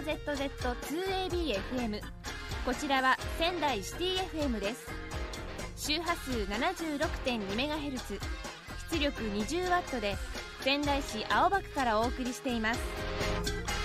RZZ2ABFM、 こちらは仙台シティ FM です。周波数 76.2MHz、 出力 20W で仙台市青葉区からお送りしています。